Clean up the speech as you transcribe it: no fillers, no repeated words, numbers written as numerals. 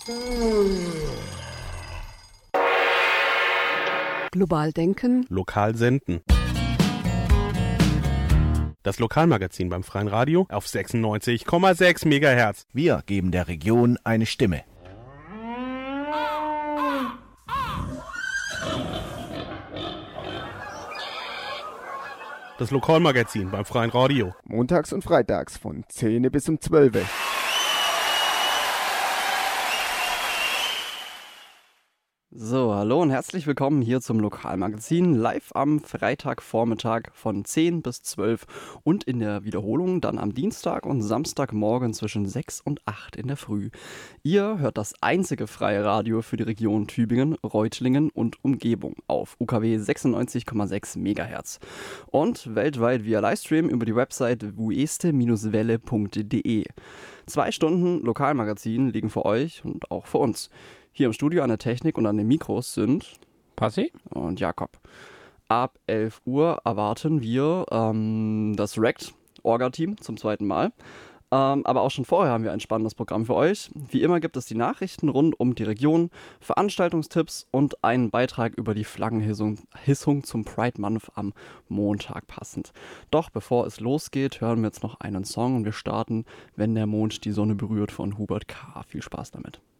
Global denken. Lokal senden. Das Lokalmagazin beim Freien Radio auf 96,6 MHz. Wir geben der Region eine Stimme. Das Lokalmagazin beim Freien Radio. Montags und freitags von 10 bis um 12. So, hallo und herzlich willkommen hier zum Lokalmagazin, live am Freitagvormittag von 10 bis 12 und in der Wiederholung dann am Dienstag und Samstagmorgen zwischen 6 und 8 in der Früh. Ihr hört das einzige freie Radio für die Region Tübingen, Reutlingen und Umgebung auf UKW 96,6 MHz und weltweit via Livestream über die Website vueste-welle.de. 2 Stunden Lokalmagazin liegen für euch und auch für uns. Hier im Studio an der Technik und an den Mikros sind Passi und Jakob. Ab 11 Uhr erwarten wir das RECT-Orga-Team zum 2. Mal. Aber auch schon vorher haben wir ein spannendes Programm für euch. Wie immer gibt es die Nachrichten rund um die Region, Veranstaltungstipps und einen Beitrag über die Flaggenhissung zum Pride Month am Montag passend. Doch bevor es losgeht, hören wir jetzt noch einen Song und wir starten "Wenn der Mond die Sonne berührt" von Hubert K. Viel Spaß damit.